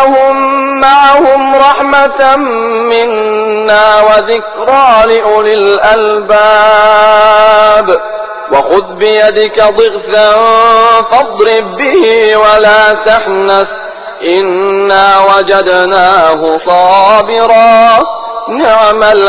وجعلناهم معهم رحمة منا وذكرى لأولي الألباب وخذ بيدك ضغثا فاضرب به ولا تحنث إنا وجدناه صابرا نعم العبد